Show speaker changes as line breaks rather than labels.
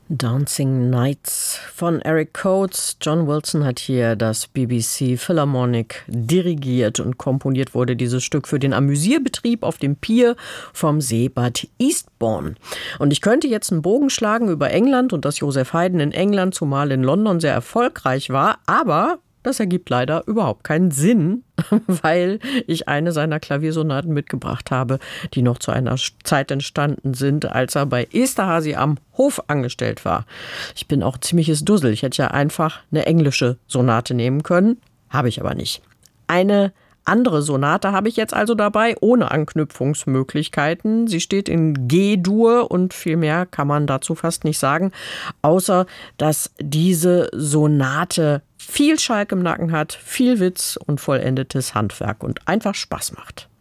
Dancing Nights von Eric Coates. John Wilson hat hier das BBC Philharmonic dirigiert und komponiert wurde dieses Stück für den Amüsierbetrieb auf dem Pier vom Seebad Eastbourne. Und ich könnte jetzt einen Bogen schlagen über England und dass Joseph Haydn in England, zumal in London, sehr erfolgreich war, aber das ergibt leider überhaupt keinen Sinn, weil ich eine seiner Klaviersonaten mitgebracht habe, die noch zu einer Zeit entstanden sind, als er bei Esterhazy am Hof angestellt war. Ich bin auch ein ziemliches Dussel. Ich hätte ja einfach eine englische Sonate nehmen können, habe ich aber nicht. Eine andere Sonate habe ich jetzt also dabei, ohne Anknüpfungsmöglichkeiten. Sie steht in G-Dur und viel mehr kann man dazu fast nicht sagen, außer dass diese Sonate viel Schalk im Nacken hat, viel Witz und vollendetes Handwerk und einfach Spaß macht.